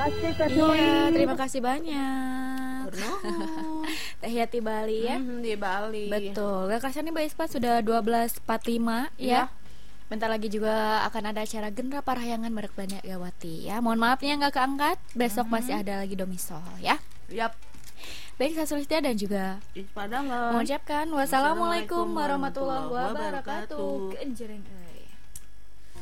kasih Teh Iya, terima kasih banyak. Tahiyati Bali ya. Di Bali. Betul. Gak kasih nih Mbak Ispa sudah 12.45 ya. Bentar lagi juga akan ada acara Gendra Parahyangan Merek Banyak Gawati ya. Mohon maaf nih yang gak keangkat. Besok masih ada lagi domisol ya. Yap. Baik, saya Sulistia dan juga Ispa Dahlan mengucapkan wassalamualaikum warahmatullahi wabarakatuh. Kenjering.